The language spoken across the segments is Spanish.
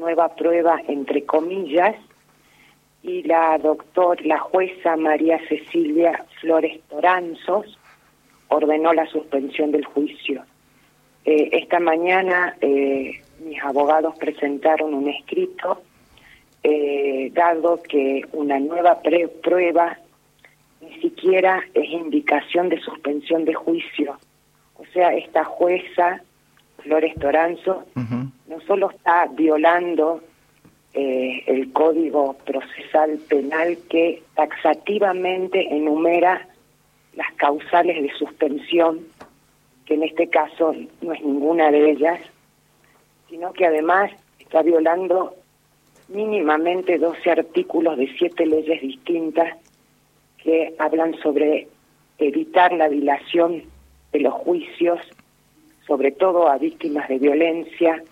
nueva prueba entre comillas, y la jueza María Cecilia Flores Toranzos ordenó la suspensión del juicio. Esta mañana mis abogados presentaron un escrito, dado que una nueva prueba ni siquiera es indicación de suspensión de juicio. O sea, esta jueza Flores Toranzos no solo está violando el Código Procesal Penal, que taxativamente enumera las causales de suspensión, que en este caso no es ninguna de ellas, sino que además está violando mínimamente 12 artículos de 7 leyes distintas que hablan sobre evitar la dilación de los juicios, sobre todo a víctimas de violencia.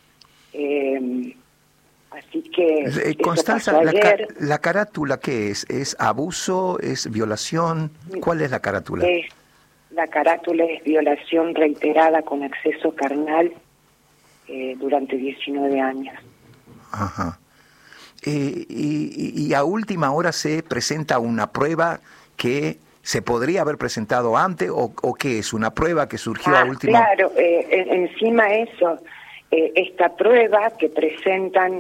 Así que Constanza, la carátula, ¿qué es? ¿Es abuso? ¿Es violación? ¿Cuál es la carátula? La carátula es violación reiterada con acceso carnal durante 19 años. Ajá. Y a última hora se presenta una prueba que se podría haber presentado antes, o ¿qué es? ¿Una prueba que surgió a última hora? Claro, encima eso, esta prueba que presentan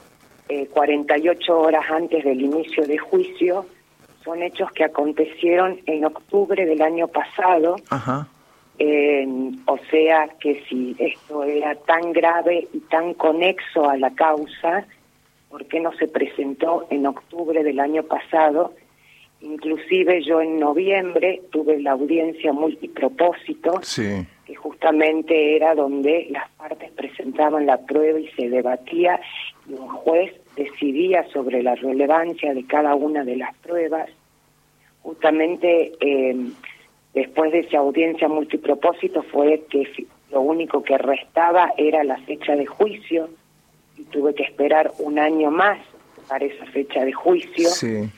48 horas antes del inicio de juicio, son hechos que acontecieron en octubre del año pasado. Ajá. O sea que si esto era tan grave y tan conexo a la causa, ¿por qué no se presentó en octubre del año pasado? Inclusive yo en noviembre tuve la audiencia multipropósito, sí, que justamente era donde las partes presentaban la prueba y se debatía, y un juez decidía sobre la relevancia de cada una de las pruebas. Justamente después de esa audiencia multipropósito fue que lo único que restaba era la fecha de juicio, y tuve que esperar un año más para esa fecha de juicio. Sí.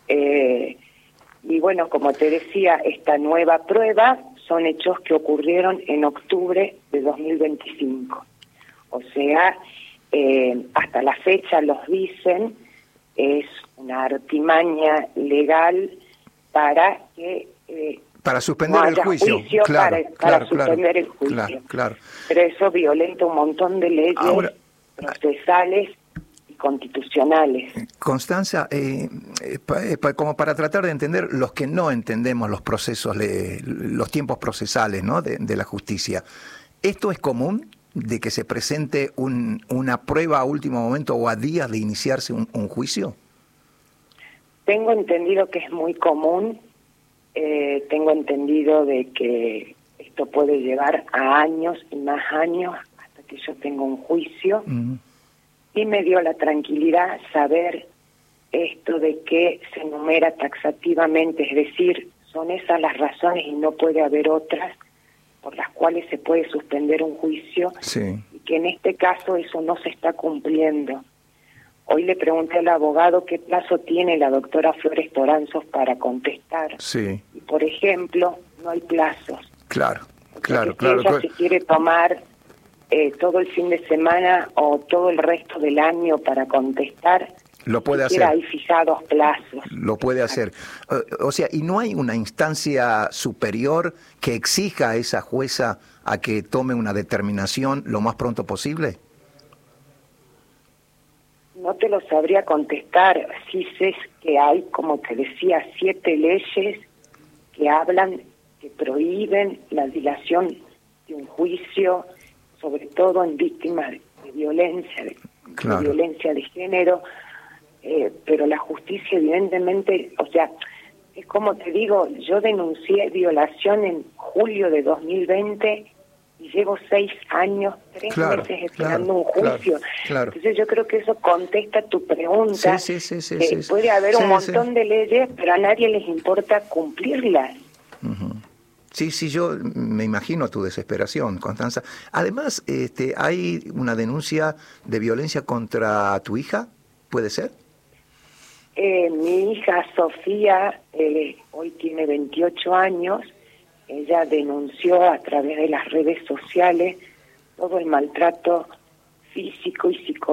Y bueno, como te decía, esta nueva prueba son hechos que ocurrieron en octubre de 2025. O sea, hasta la fecha los dicen, es una artimaña legal para que para suspender no el juicio, claro, para suspender el juicio. Claro. Pero eso violenta un montón de leyes procesales y constitucionales. Constanza, como para tratar de entender los que no entendemos los procesos, los tiempos procesales, ¿no?, de la justicia, ¿esto es común de que se presente una prueba a último momento o a días de iniciarse un juicio? Tengo entendido que es muy común. Tengo entendido de que esto puede llevar a años y más años hasta que yo tenga un juicio. Y me dio la tranquilidad saber esto de que se enumera taxativamente, es decir, son esas las razones y no puede haber otras por las cuales se puede suspender un juicio, sí, y que en este caso eso no se está cumpliendo. Hoy le pregunté al abogado qué plazo tiene la doctora Flores Toranzos para contestar. Sí. Y, por ejemplo, no hay plazos. Claro. Si ella se quiere tomar todo el fin de semana o todo el resto del año para contestar, lo puede hacer. Hay fijados plazos. Lo puede hacer. O sea, ¿y no hay una instancia superior que exija a esa jueza a que tome una determinación lo más pronto posible? No te lo sabría contestar. Sí sé que hay, como te decía, 7 leyes que hablan, que prohíben la dilación de un juicio, sobre todo en víctimas de violencia, de violencia de género, pero la justicia evidentemente, o sea, es como te digo, yo denuncié violación en julio de 2020 y llevo 6 años, 3 meses esperando un juicio. Entonces yo creo que eso contesta tu pregunta. Sí. Puede haber un montón de leyes, pero a nadie les importa cumplirlas. Sí, yo me imagino tu desesperación, Constanza. Además, ¿hay una denuncia de violencia contra tu hija? ¿Puede ser? Mi hija Sofía, hoy tiene 28 años, ella denunció a través de las redes sociales todo el maltrato físico y psicológico